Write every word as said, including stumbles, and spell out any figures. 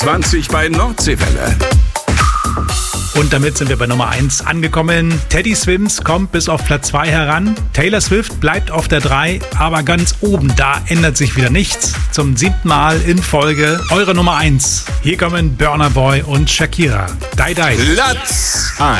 zwanzig bei Nordseewelle. Und damit sind wir bei Nummer eins angekommen. Teddy Swims kommt bis auf Platz zwei heran. Taylor Swift bleibt auf der drei, aber ganz oben, da ändert sich wieder nichts. Zum siebten Mal in Folge eure Nummer eins. Hier kommen Burna Boy und Shakira. Die Die. Platz eins.